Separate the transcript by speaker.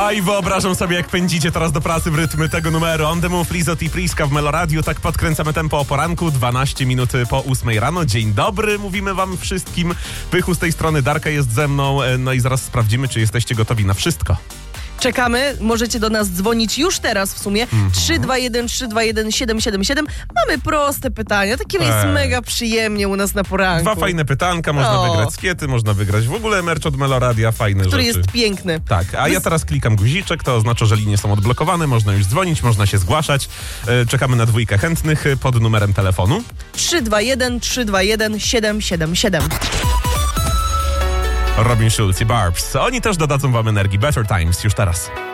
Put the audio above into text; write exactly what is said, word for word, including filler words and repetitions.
Speaker 1: A i wyobrażam sobie, jak pędzicie teraz do pracy w rytmy tego numeru. On the Move, Lizot i Priska w Meloradiu. Tak podkręcamy tempo o poranku, dwanaście minut po ósmej rano. Dzień dobry, mówimy wam wszystkim. Pychu z tej strony, Darka jest ze mną. No i zaraz sprawdzimy, czy jesteście gotowi na wszystko.
Speaker 2: Czekamy, możecie do nas dzwonić już teraz w sumie.
Speaker 1: Mhm.
Speaker 2: trzy dwa jeden trzy dwa jeden siedem siedem siedem. Mamy proste pytania, takie jest
Speaker 1: Eee.
Speaker 2: mega przyjemnie u nas na poranku.
Speaker 1: Dwa fajne pytanka, można
Speaker 2: O.
Speaker 1: wygrać skiety, można wygrać w ogóle merch od Meloradia, fajne
Speaker 2: Który
Speaker 1: rzeczy.
Speaker 2: jest piękny.
Speaker 1: Tak, a ja teraz klikam guziczek, to oznacza, że linie są odblokowane, można już dzwonić, można się zgłaszać. E, Czekamy na dwójkę chętnych pod numerem telefonu.
Speaker 2: trzy dwa jeden trzy dwa jeden siedem siedem siedem.
Speaker 1: Robin Schulz i Barbs. Oni też dodadzą wam energii. Better Times już teraz.